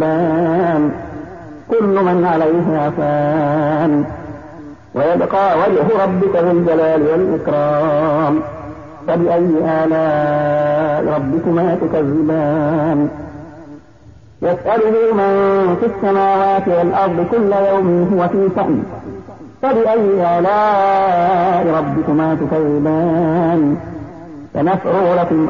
كل من عليها فان ويبقى وجه ربك ذو الجلال والإكرام فبأي آلاء ربكما تكذبان يسأله من في السماوات والأرض كل يوم هو في شأن فبأي آلاء ربكما تكذبان سنفرغ لكم